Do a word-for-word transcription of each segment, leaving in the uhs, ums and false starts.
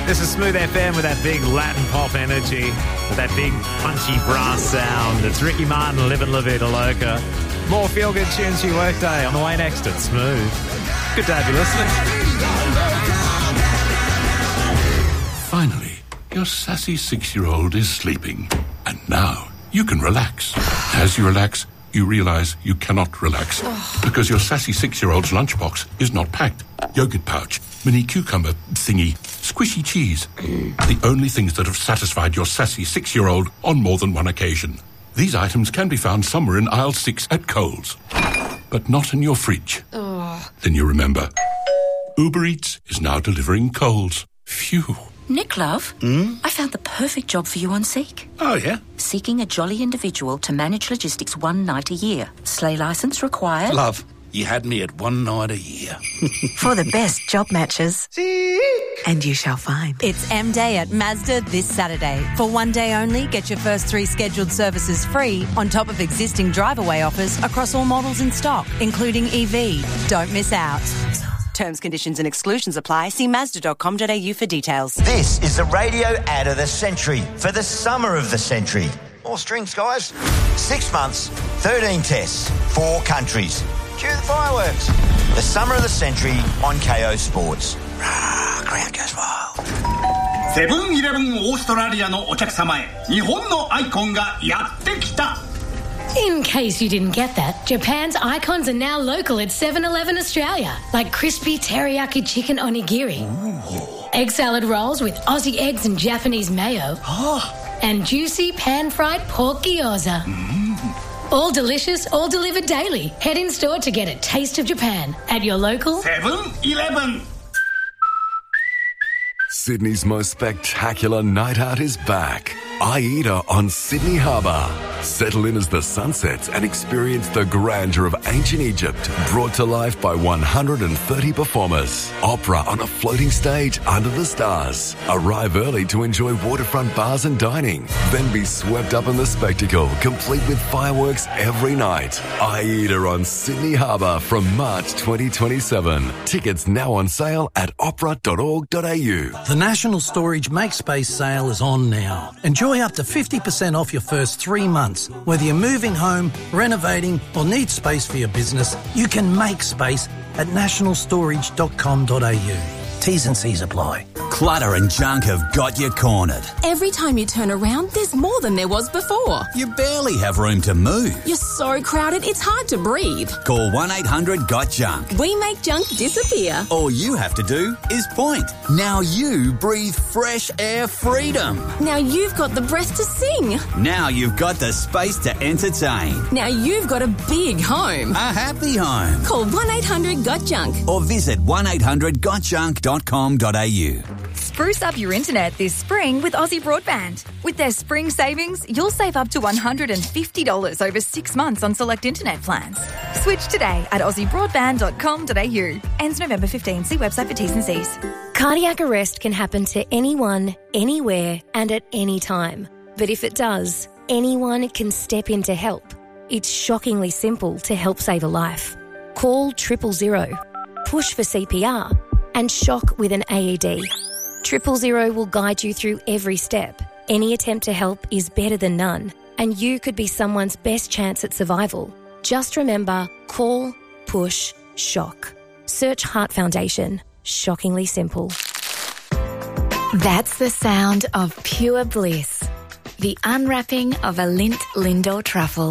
This is Smooth F M with that big Latin pop energy, with that big punchy brass sound. It's Ricky Martin, Livin' La Vida Loca. More feel-good tunes for your workday on the way next at Smooth. Good to have you listening. Finally, your sassy six-year-old is sleeping. And now you can relax. As you relax, you realise you cannot relax because your sassy six-year-old's lunchbox is not packed. Yogurt pouch, mini cucumber thingy, squishy cheese. The only things that have satisfied your sassy six-year-old on more than one occasion. These items can be found somewhere in aisle six at Coles, but not in your fridge. Oh. Then you remember, Uber Eats is now delivering Coles. Phew. Nick, love, mm? I found the perfect job for you on Seek. Oh, yeah? Seeking a jolly individual to manage logistics one night a year. Sleigh licence required. Love, you had me at one night a year. For the best job matches. Seek! And you shall find. It's M-Day at Mazda this Saturday. For one day only, get your first three scheduled services free on top of existing drive-away offers across all models in stock, including E V. Don't miss out. Terms, conditions and exclusions apply. See mazda dot com dot a u for details. This is the radio ad of the century for the summer of the century. More strings, guys. Six months, thirteen tests, four countries. Cue the fireworks. The summer of the century on K O Sports. Rah, crowd goes wild. セブンイレブンオーストラリアのお客様へ日本のアイコンがやってきた In case you didn't get that, Japan's icons are now local at seven eleven Australia, like crispy teriyaki chicken onigiri, Ooh. egg salad rolls with Aussie eggs and Japanese mayo, oh. and juicy pan-fried pork gyoza. Mm. All delicious, all delivered daily. Head in store to get a taste of Japan at your local seven eleven. Sydney's most spectacular night out is back. AIDA on Sydney Harbour. Settle in as the sun sets and experience the grandeur of ancient Egypt brought to life by one hundred thirty performers. Opera on a floating stage under the stars. Arrive early to enjoy waterfront bars and dining. Then be swept up in the spectacle, complete with fireworks every night. AIDA on Sydney Harbour from March twenty twenty-seven. Tickets now on sale at opera dot org dot a u. The National Storage Make Space sale is on now. Enjoy up to fifty percent off your first three months. Whether you're moving home, renovating or need space for your business, you can make space at national storage dot com dot a u. T's and C's apply. Clutter and junk have got you cornered. Every time you turn around, there's more than there was before. You barely have room to move. You're so crowded, it's hard to breathe. Call one eight hundred got junk. We make junk disappear. All you have to do is point. Now you breathe fresh air freedom. Now you've got the breath to sing. Now you've got the space to entertain. Now you've got a big home. A happy home. Call one eight hundred got junk. Or visit one eight hundred got junk dot com dot a u. Spruce up your internet this spring with Aussie Broadband. With their spring savings, you'll save up to one hundred fifty dollars over six months on select internet plans. Switch today at aussie broadband dot com dot a u. Ends November fifteenth. See website for T's and C's. Cardiac arrest can happen to anyone, anywhere, and at any time. But if it does, anyone can step in to help. It's shockingly simple to help save a life. Call triple zero, push for C P R, and shock with an A E D. Triple Zero will guide you through every step. Any attempt to help is better than none, and you could be someone's best chance at survival. Just remember, call, push, shock. Search Heart Foundation. Shockingly simple. That's the sound of pure bliss. The unwrapping of a Lindt Lindor truffle.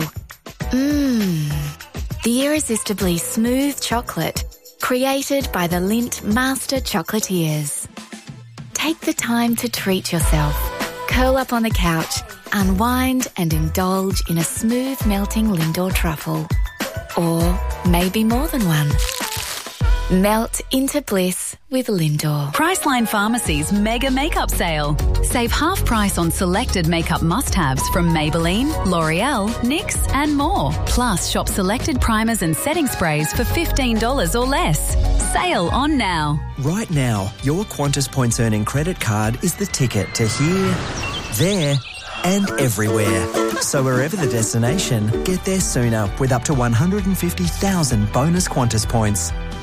Mmm. The irresistibly smooth chocolate created by the Lindt Master Chocolatiers. Take the time to treat yourself. Curl up on the couch, unwind and indulge in a smooth melting Lindor truffle. Or maybe more than one. Melt into bliss with Lindor. Priceline Pharmacy's Mega Makeup Sale. Save half price on selected makeup must-haves from Maybelline, L'Oreal, N Y X and more. Plus, shop selected primers and setting sprays for fifteen dollars or less. Sale on now. Right now, your Qantas Points Earning credit card is the ticket to here, there and everywhere. So wherever the destination, get there sooner with up to one hundred fifty thousand bonus Qantas points.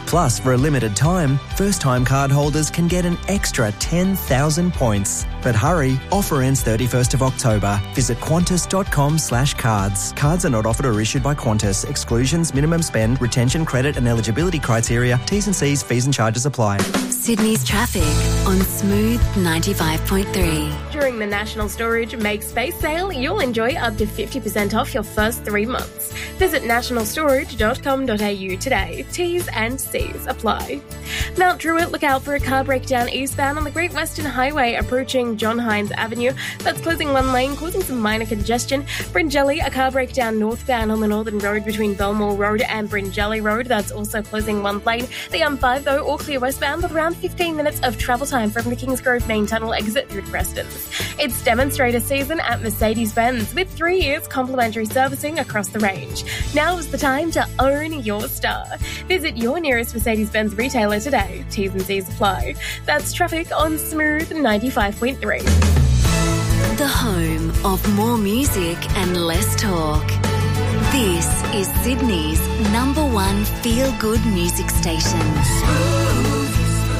Plus, for a limited time, first-time card holders can get an extra ten thousand points. But hurry, offer ends thirty-first of October. Visit qantas.com slash cards. Cards are not offered or issued by Qantas. Exclusions, minimum spend, retention, credit and eligibility criteria, T's and C's, fees and charges apply. Sydney's traffic on Smooth ninety-five point three. During the National Storage Make Space sale, you'll enjoy up to fifty percent off your first three months. Visit national storage dot com dot a u today. T's and C's apply. Mount Druitt, look out for a car breakdown eastbound on the Great Western Highway approaching John Hines Avenue. That's closing one lane, causing some minor congestion. Bringelly, a car breakdown northbound on the Northern Road between Belmore Road and Bringelly Road. That's also closing one lane. The M five, though, all clear westbound with around fifteen minutes of travel time from the Kingsgrove Main Tunnel exit through to Prestons. It's demonstrator season at Mercedes-Benz with three years complimentary servicing across the range. Now is the time to own your star. Visit your nearest Mercedes-Benz retailer today. T's and C's apply. That's traffic on Smooth ninety-five point three. The home of more music and less talk. This is Sydney's number one feel-good music station. Smooth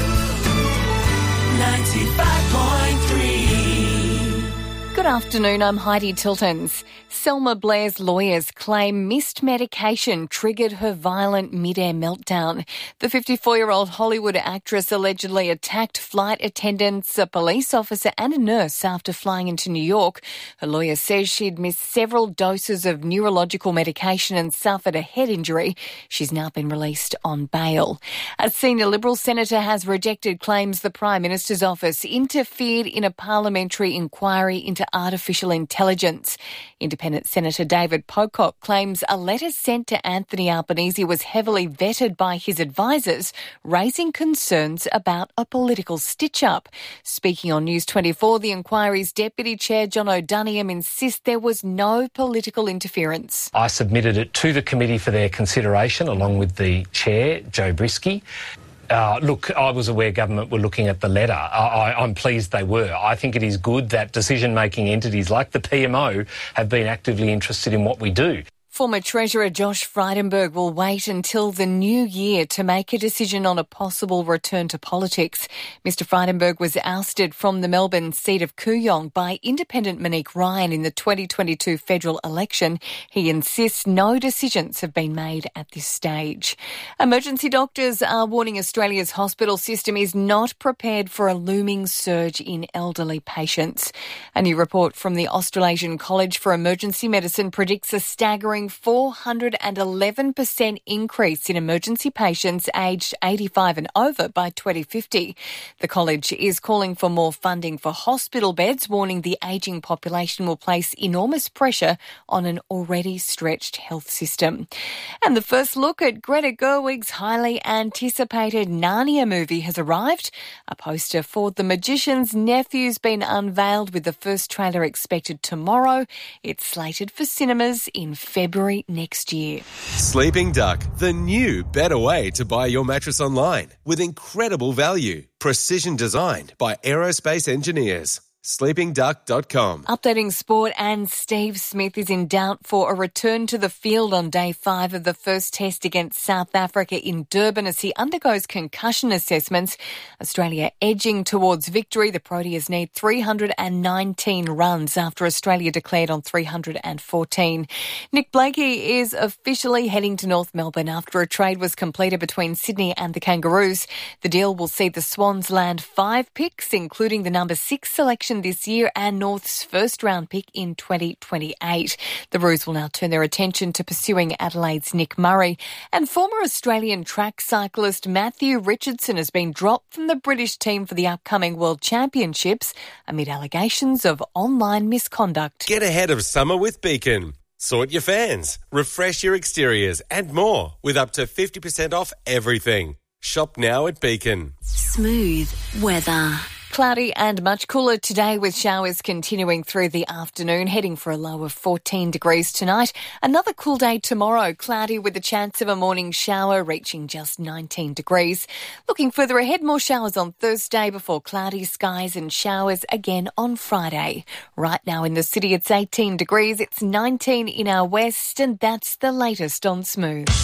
ninety-five point three. Good afternoon, I'm Heidi Tiltons. Selma Blair's lawyers claim missed medication triggered her violent mid-air meltdown. The fifty-four-year-old Hollywood actress allegedly attacked flight attendants, a police officer and a nurse after flying into New York. Her lawyer says she'd missed several doses of neurological medication and suffered a head injury. She's now been released on bail. A senior Liberal senator has rejected claims the Prime Minister's office interfered in a parliamentary inquiry into artificial intelligence. Independent Senator David Pocock claims a letter sent to Anthony Albanese was heavily vetted by his advisers, raising concerns about a political stitch-up. Speaking on News twenty-four, the inquiry's Deputy Chair John O'Duniam insists there was no political interference. I submitted it to the committee for their consideration along with the Chair, Joe Brisky. Uh, look, I was aware government were looking at the letter. I, I, I'm pleased they were. I think it is good that decision-making entities like the P M O have been actively interested in what we do. Former Treasurer Josh Frydenberg will wait until the new year to make a decision on a possible return to politics. Mister Frydenberg was ousted from the Melbourne seat of Kooyong by independent Monique Ryan in the twenty twenty-two federal election. He insists no decisions have been made at this stage. Emergency doctors are warning Australia's hospital system is not prepared for a looming surge in elderly patients. A new report from the Australasian College for Emergency Medicine predicts a staggering four hundred eleven percent increase in emergency patients aged eighty-five and over by twenty fifty. The college is calling for more funding for hospital beds, warning the ageing population will place enormous pressure on an already stretched health system. And the first look at Greta Gerwig's highly anticipated Narnia movie has arrived. A poster for The Magician's Nephew's been unveiled with the first trailer expected tomorrow. It's slated for cinemas in February next year. Sleeping Duck, the new, better way to buy your mattress online with incredible value. Precision designed by aerospace engineers. sleeping duck dot com. Updating sport, and Steve Smith is in doubt for a return to the field on day five of the first test against South Africa in Durban as he undergoes concussion assessments. Australia edging towards victory. The Proteas need three hundred nineteen runs after Australia declared on three hundred fourteen. Nick Blakey is officially heading to North Melbourne after a trade was completed between Sydney and the Kangaroos. The deal will see the Swans land five picks, including the number six selection this year and North's first round pick in twenty twenty-eight. The Roos will now turn their attention to pursuing Adelaide's Nick Murray. And former Australian track cyclist Matthew Richardson has been dropped from the British team for the upcoming World Championships amid allegations of online misconduct. Get ahead of summer with Beacon. Sort your fans, refresh your exteriors and more with up to fifty percent off everything. Shop now at Beacon. Smooth weather. Cloudy and much cooler today with showers continuing through the afternoon, heading for a low of fourteen degrees tonight. Another cool day tomorrow, cloudy with a chance of a morning shower reaching just nineteen degrees. Looking further ahead, more showers on Thursday before cloudy skies and showers again on Friday. Right now in the city it's eighteen degrees, it's nineteen in our west, and that's the latest on Smooth.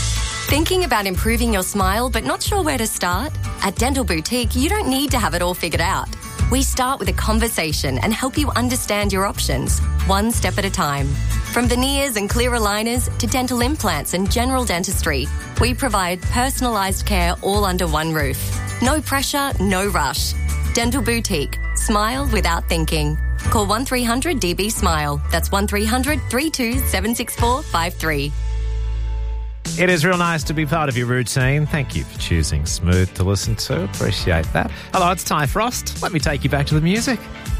Thinking about improving your smile but not sure where to start? At Dental Boutique, you don't need to have it all figured out. We start with a conversation and help you understand your options, one step at a time. From veneers and clear aligners to dental implants and general dentistry, we provide personalised care all under one roof. No pressure, no rush. Dental Boutique. Smile without thinking. Call one three hundred D B SMILE. That's one three hundred three two seven six four five three. It is real nice to be part of your routine. Thank you for choosing Smooth to listen to. Appreciate that. Hello, it's Ty Frost. Let me take you back to the music.